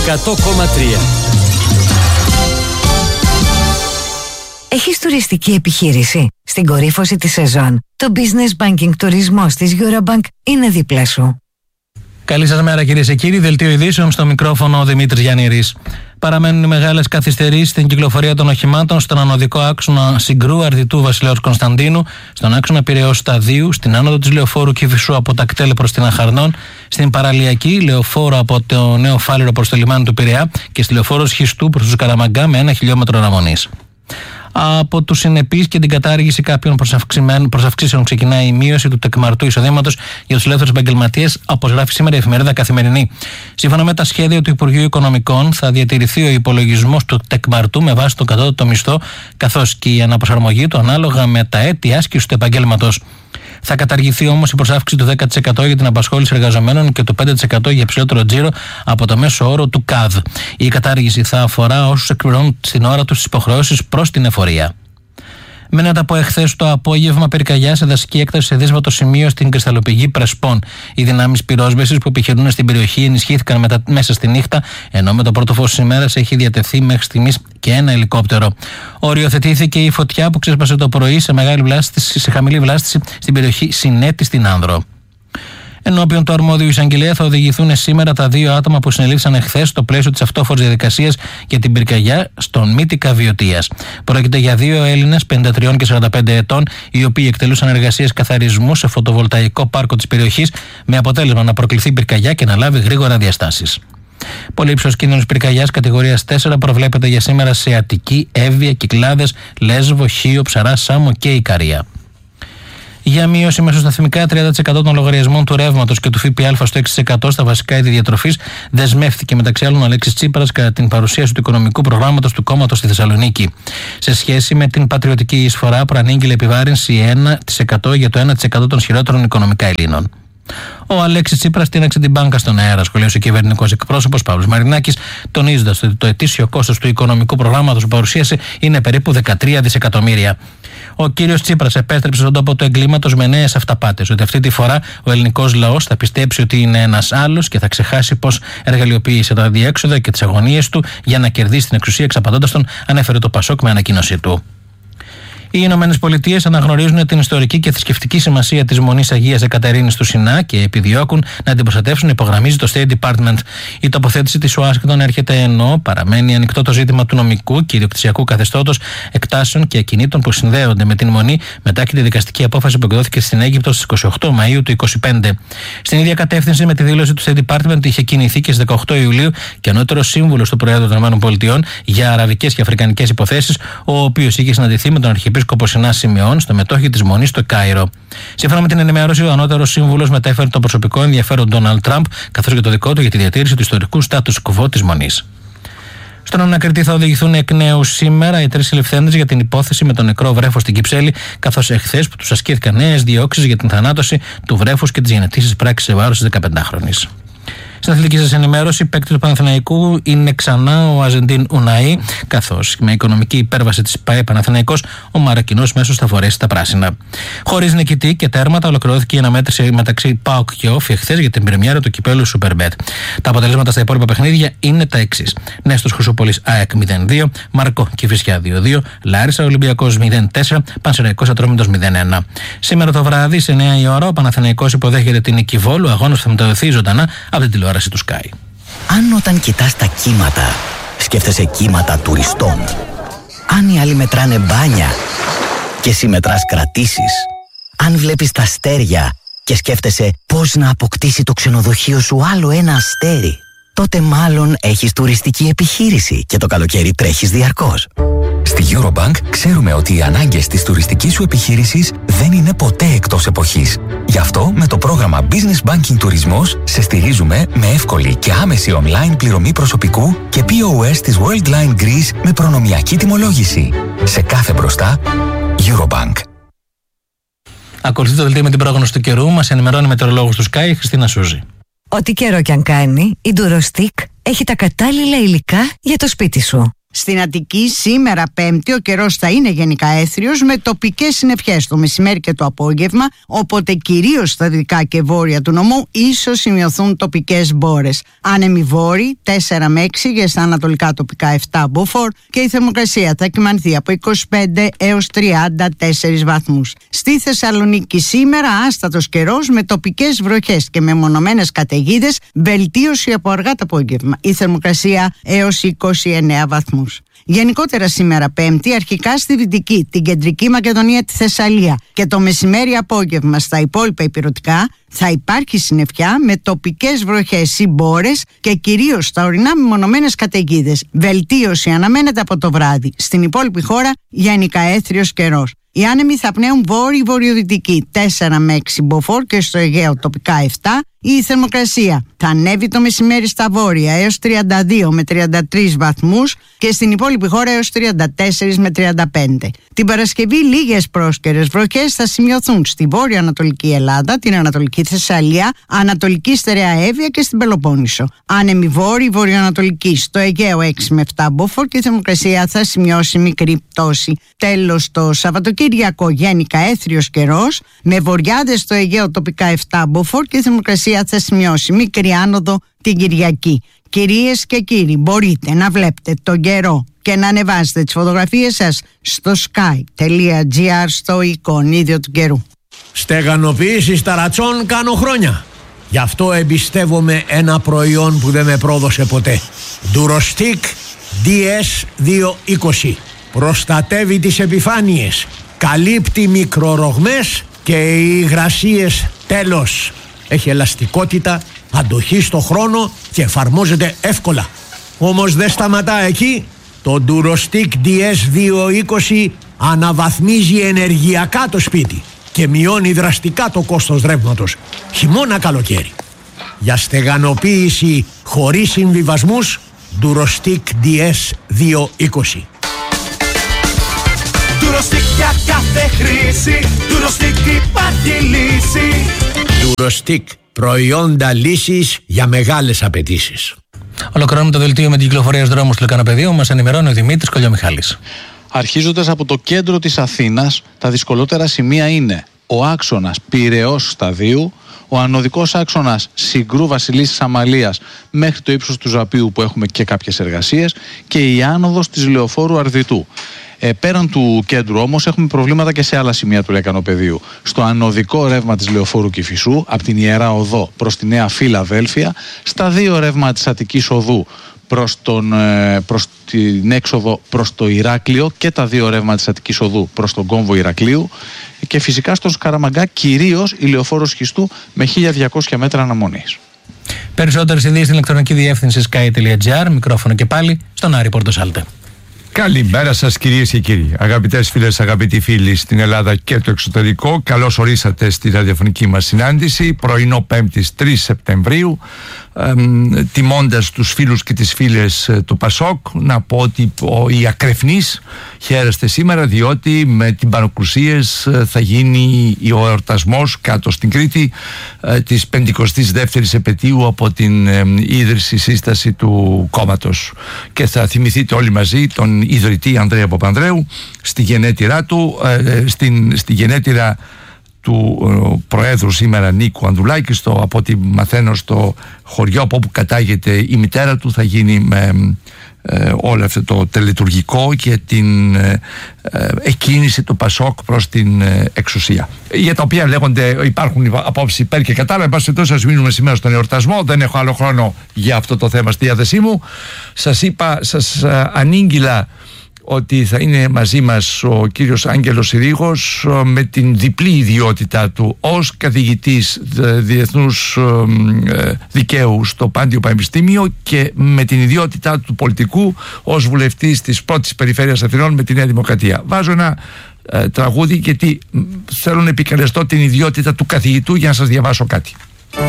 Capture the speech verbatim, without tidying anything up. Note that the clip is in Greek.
εκατό κόμμα τρία. Έχεις τουριστική επιχείρηση? Στην κορύφωση της σεζόν, το Business Banking τουρισμός της Eurobank είναι δίπλα σου. Καλή σας μέρα κυρίες και κύριοι, δελτίο ειδήσεων στο μικρόφωνο ο Δημήτρης Γιαννήρης. Παραμένουν οι μεγάλες καθυστερήσεις στην κυκλοφορία των οχημάτων στον ανωδικό άξονα Συγκρού Αρδιτού Βασιλέως Κωνσταντίνου, στον άξονα Πειραιώς Σταδίου, στην άνοδο της Λεωφόρου Κηφισού από τα κτέλ προς την Αχαρνών, στην παραλιακή Λεωφόρο από το Νέο Φάληρο προς το λιμάνι του Πειραιά και στη Λεωφόρο Σχιστού προς τους Καραμαγκά με ένα χιλιόμετρο αναμονής. Από τους συνεπείς και την κατάργηση κάποιων προσαυξήσεων ξεκινάει η μείωση του τεκμαρτού εισοδήματος για τους ελεύθερους επαγγελματίες, όπως γράφει σήμερα η εφημερίδα Καθημερινή. Σύμφωνα με τα σχέδια του Υπουργείου Οικονομικών, θα διατηρηθεί ο υπολογισμός του τεκμαρτού με βάση τον κατώτατο μισθό, καθώς και η αναπροσαρμογή του ανάλογα με τα έτη άσκησης του επαγγέλματος. Θα καταργηθεί όμως η προσάυξη του δέκα τοις εκατό για την απασχόληση εργαζομένων και του πέντε τοις εκατό για υψηλότερο τζίρο από το μέσο όρο του ΚΑΔ. Η κατάργηση θα αφορά όσους εκπληρώνουν στην ώρα τους τις υποχρεώσεις προς την εφορία. Μένεται από εχθές το απόγευμα πυρκαγιά σε δασική έκταση σε δύσβατο σημείο στην κρυσταλλοπηγή Πρεσπών. Οι δυνάμεις πυρόσβεσης που επιχειρούν στην περιοχή ενισχύθηκαν μετα... μέσα στη νύχτα, ενώ με το πρώτο φως της ημέρας έχει διατεθεί μέχρι στιγμής και ένα ελικόπτερο. Οριοθετήθηκε η φωτιά που ξέσπασε το πρωί σε, μεγάλη βλάστηση, σε χαμηλή βλάστηση στην περιοχή Συνέτη στην Άνδρο. Ενώπιον του αρμόδιου εισαγγελέα θα οδηγηθούν σήμερα τα δύο άτομα που συνελήφθησαν εχθές στο πλαίσιο της αυτόφορης διαδικασίας για την πυρκαγιά στον Μύτικα Βιωτίας. Πρόκειται για δύο Έλληνες πενήντα τρία και σαράντα πέντε ετών, οι οποίοι εκτελούσαν εργασίες καθαρισμού σε φωτοβολταϊκό πάρκο της περιοχής, με αποτέλεσμα να προκληθεί πυρκαγιά και να λάβει γρήγορα διαστάσεις. Πολύ ύψος κίνδυνος πυρκαγιάς κατηγορίας τέσσερα προβλέπεται για σήμερα σε Αττική, Εύβοια, Κυκλάδες, Λέσβο, Χίο, Ψαρά, Σάμο και Ικαρία. Για μείωση μεσοσταθμικά τριάντα τοις εκατό των λογαριασμών του ρεύματος και του ΦΠΑ στο έξι τοις εκατό στα βασικά είδη διατροφής, δεσμεύτηκε μεταξύ άλλων ο Αλέξης Τσίπρας κατά την παρουσίαση του οικονομικού προγράμματος του κόμματος στη Θεσσαλονίκη. Σε σχέση με την πατριωτική εισφορά, προανήγγειλε επιβάρυνση ένα τοις εκατό για το ένα τοις εκατό των χειρότερων οικονομικά Ελλήνων. Ο Αλέξης Τσίπρας τίναξε την μπάνκα στον αέρα, σχολίασε ο κυβερνητικός εκπρόσωπος Παύλος Μαρινάκης, τονίζοντας ότι το ετήσιο κόστος του οικονομικού προγράμματος που παρουσίασε είναι περίπου δεκατρία δισεκατομμύρια. Ο κύριος Τσίπρας επέστρεψε στον τόπο του εγκλήματος με νέες αυταπάτες, ότι αυτή τη φορά ο ελληνικός λαός θα πιστέψει ότι είναι ένας άλλος και θα ξεχάσει πως εργαλειοποίησε τα διέξοδα και τις αγωνίες του για να κερδίσει την εξουσία, εξαπατώντας τον, ανέφερε το Πασόκ με ανακοίνωσή του. Οι Ηνωμένες Πολιτείες αναγνωρίζουν την ιστορική και θρησκευτική σημασία της Μονής Αγίας Εκατερίνης του Σινά και επιδιώκουν να την προστατεύσουν, υπογραμμίζει το State Department. Η τοποθέτηση της Ουάσιγκτον έρχεται ενώ παραμένει ανοιχτό το ζήτημα του νομικού και ιδιοκτησιακού καθεστώτος, εκτάσεων και ακινήτων που συνδέονται με την Μονή μετά και τη δικαστική απόφαση που εκδόθηκε στην Αίγυπτο στις είκοσι οκτώ Μαΐου του είκοσι πέντε. Στην ίδια κατεύθυνση με τη δήλωση του State Department είχε κινηθεί και στις δεκαοκτώ Ιουλίου και ανώτερος σύμβουλος του Προέδρου των ΗΠΑ για αραβικές και αφρικανικές υποθέσεις, ο οποίος είχε συναντηθεί με τον Αρχιεπίσκοπο Σινά Σιμεών στο μετόχι της Μονής στο Κάιρο. Σύμφωνα με την ενημέρωση, ο ανώτερος σύμβουλος μετέφερε το προσωπικό ενδιαφέρον Ντόναλντ Τραμπ, καθώς και το δικό του για τη διατήρηση του ιστορικού status quo της Μονής. Στον ανακριτή θα οδηγηθούν εκ νέου σήμερα οι τρεις συλληφθέντες για την υπόθεση με τον νεκρό βρέφος στην Κυψέλη, καθώς εχθές που τους ασκήθηκαν νέες διώξεις για την θανάτωση του βρέφους και τις γενετήσεις πράξεις σε βάρος της δεκαπεντάχρονης. Στην αθλητική σας ενημέρωση, παίκτη του Παναθηναϊκού είναι ξανά ο Αζεντίν Ουναή, καθώς με οικονομική υπέρβαση της ΠΑΕ Παναθηναϊκός, ο Μαρακινός μέσος θα φορέσει τα πράσινα. Χωρίς νικητή και τέρματα, ολοκληρώθηκε η αναμέτρηση μεταξύ ΠΑΟΚ και Όφη εχθές για την πρεμιέρα του κυπέλου Superbet. Τα αποτελέσματα στα υπόλοιπα παιχνίδια είναι τα εξής: Νέστος Χρυσούπολης ΑΕΚ μηδέν δύο, Μαρκό Κηφισιά δύο δύο, Λάρισα Ολυμπιακός μηδέν τέσσερα, Πανσεραϊκός Ατρόμητος μηδέν ένα. Σήμερα το βράδυ σε εννιά η ώρα ο Παναθηναϊκός υποδέχεται την Νίκη Βόλου, αγώνας που θα μεταδοθεί ζωντανά από την τηλεόραση του Sky. Αν όταν κοιτάς τα κύματα, σκέφτεσαι κύματα τουριστών. Αν οι άλλοι μετράνε μπάνια και εσύ μετράς κρατήσεις. Αν βλέπεις τα αστέρια και σκέφτεσαι πώς να αποκτήσει το ξενοδοχείο σου άλλο ένα αστέρι, τότε μάλλον έχεις τουριστική επιχείρηση και το καλοκαίρι τρέχεις διαρκώς. Στη Eurobank ξέρουμε ότι οι ανάγκες της τουριστικής σου επιχείρησης δεν είναι ποτέ εκτός εποχής. Γι' αυτό με το πρόγραμμα Business Banking Τουρισμός σε στηρίζουμε με εύκολη και άμεση online πληρωμή προσωπικού και πι ο ες της Worldline Greece με προνομιακή τιμολόγηση. Σε κάθε μπροστά, Eurobank. Ακολουθεί το δελτίο με την πρόγνωση του καιρού. Μας ενημερώνει μετεωρολόγος του Sky, η Χριστίνα Σούζη. Ό,τι καιρό κι αν κάνει, η Durostic έχει τα κατάλληλα υλικά για το σπίτι σου. Στην Αττική σήμερα Πέμπτη ο καιρός θα είναι γενικά έθριος με τοπικές συννεφιές το μεσημέρι και το απόγευμα, οπότε κυρίως στα δυτικά και βόρεια του νομού ίσως σημειωθούν τοπικές μπόρες. Άνεμοι βόρειοι τέσσερα με έξι και στα ανατολικά τοπικά επτά μποφόρ και η θερμοκρασία θα κυμανθεί από είκοσι πέντε έως τριάντα τέσσερις βαθμούς. Στη Θεσσαλονίκη σήμερα άστατος καιρός με τοπικές βροχές και μεμονωμένες καταιγίδες, βελτίωση από αργά το απόγευμα. Η θερμοκρασία έως είκοσι εννέα βαθμούς. Γενικότερα σήμερα Πέμπτη, αρχικά στη Δυτική, την Κεντρική Μακεδονία, τη Θεσσαλία και το μεσημέρι απόγευμα στα υπόλοιπα ηπειρωτικά θα υπάρχει συννεφιά με τοπικές βροχές ή μπόρες και κυρίως στα ορεινά μεμονωμένες καταιγίδες. Βελτίωση αναμένεται από το βράδυ. Στην υπόλοιπη χώρα γενικά έθριος καιρός. Οι άνεμοι θα πνέουν βόρειο-βορειοδυτική τέσσερα με έξι μποφόρ και στο Αιγαίο τοπικά επτά. Η θερμοκρασία θα ανέβει το μεσημέρι στα βόρεια έως τριάντα δύο με τριάντα τρεις βαθμούς και στην υπόλοιπη χώρα έως τριάντα τέσσερα με τριάντα πέντε. Την Παρασκευή λίγες πρόσκαιρες βροχές θα σημειωθούν στη βόρεια Ανατολική Ελλάδα, την Ανατολική Θεσσαλία, Ανατολική Στερεά Εύβοια και στην Πελοπόννησο. Άνεμοι βόρειοι βορειοανατολική στο Αιγαίο έξι με επτά μποφόρ και η θερμοκρασία θα σημειώσει μικρή πτώση. Τέλος, το Σαββατοκύριακο γενικά έθριος καιρός με βοριάδες στο Αιγαίο τοπικά επτά μποφόρ και η θερμοκρασία θα σημειώσει μικρή άνοδο την Κυριακή. Κυρίες και κύριοι, μπορείτε να βλέπετε τον καιρό και να ανεβάσετε τις φωτογραφίες σας στο sky.gr στο εικονίδιο του καιρού. Στεγανοποίηση ταρατσών κάνω χρόνια. Γι' αυτό εμπιστεύομαι ένα προϊόν που δεν με πρόδωσε ποτέ. Durostic ντι ες διακόσια είκοσι. Προστατεύει τις επιφάνειες, καλύπτει μικρορογμές και οι υγρασίες τέλος. Έχει ελαστικότητα, αντοχή στο χρόνο και εφαρμόζεται εύκολα. Όμως δεν σταματά εκεί. Το Durostic ντι ες διακόσια είκοσι αναβαθμίζει ενεργειακά το σπίτι και μειώνει δραστικά το κόστος ρεύματος, χειμώνα καλοκαίρι. Για στεγανοποίηση χωρίς συμβιβασμούς, Durostic ντι ες διακόσια είκοσι. Durostic για κάθε χρήση, Durostic υπάρχει λύση. Durostic, προϊόντα λύσης για μεγάλες απαιτήσεις. Ολοκληρώνουμε το δελτίο με την κυκλοφορία στους δρόμους του Λεκανοπεδίου. Μας ενημερώνει ο Δημήτρης Κολιομιχάλης. Αρχίζοντας από το κέντρο της Αθήνας, τα δυσκολότερα σημεία είναι ο άξονας Πειραιώς Σταδίου, ο ανωδικός άξονας Συγκρού Βασιλίσσης Αμαλίας μέχρι το ύψος του Ζαπίου που έχουμε και κάποιες εργασίες και η άνοδος της Λεωφόρου Αρδιτού. Ε, πέραν του κέντρου όμως έχουμε προβλήματα και σε άλλα σημεία του Λεκανοπεδίου. Στο ανωδικό ρεύμα της Λεωφόρου Κηφισού, από την Ιερά Οδό προς τη Νέα Φιλαδέλφια, στα δύο ρεύμα της Αττικής Οδού προς, τον, προς την έξοδο προς το Ηράκλειο και τα δύο ρεύμα της Αττικής Οδού προς τον κόμβο Ηρακλείου και φυσικά στον Σκαραμαγκά κυρίως η Λεωφόρο Σχιστού με χίλια διακόσια μέτρα αναμονής. Περισσότερες ειδήσεις στην ηλεκτρονική διεύθυνση sky.gr, μικρόφωνο και πάλι στον Άρη Πορτοσάλτε. Καλημέρα σας κυρίες και κύριοι, αγαπητές φίλες, αγαπητοί φίλοι στην Ελλάδα και το εξωτερικό. Καλώς ορίσατε στη ραδιοφωνική μας συνάντηση, πρωινό Πέμπτης τρεις Σεπτεμβρίου, ε, τιμώντας τους φίλους και τις φίλες του Πασόκ. Να πω ότι ο, οι ακρεφνείς χαίρεστε σήμερα, διότι με την Πανοκρουσίες θα γίνει ο εορτασμός κάτω στην Κρήτη ε, της πενηκοστής δεύτερης επετείου από την ε, ίδρυση σύσταση του κόμματος και θα θυμηθείτε όλοι μαζί τον ιδρυτή Ανδρέα Παπανδρέου στη γενέτειρά του, ε, στην, στη γενέτειρα του ε, Προέδρου σήμερα Νίκου Ανδουλάκη, στο, από ό,τι μαθαίνω στο χωριό από όπου κατάγεται η μητέρα του, θα γίνει με ε, όλο αυτό το τελετουργικό και την ε, ε, εκκίνηση του Πασόκ προς την ε, εξουσία, για τα οποία λέγονται, υπάρχουν απόψεις υπέρ και κατά. Εν πάση περιπτώσει, ας μείνουμε σήμερα στον εορτασμό. Δεν έχω άλλο χρόνο για αυτό το θέμα στη διάθεσή μου. Σας είπα, σας ε, ανήγγυλα ότι θα είναι μαζί μας ο κύριος Άγγελος Συρίγος με την διπλή ιδιότητά του ως καθηγητής διεθνούς δικαίου στο Πάντιο Πανεπιστήμιο και με την ιδιότητά του πολιτικού ως βουλευτής της πρώτης περιφέρειας Αθηνών με τη Νέα Δημοκρατία. Βάζω ένα ε, τραγούδι γιατί θέλω να επικαλεστώ την ιδιότητα του καθηγητού για να σας διαβάσω κάτι.